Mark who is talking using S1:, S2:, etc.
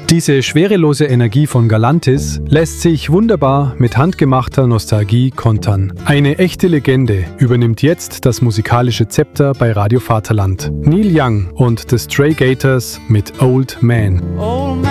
S1: Diese schwerelose Energie von Galantis lässt sich wunderbar mit handgemachter Nostalgie kontern. Eine echte Legende übernimmt jetzt das musikalische Zepter bei Radio Vaterland. Neil Young und The Stray Gators mit Old Man.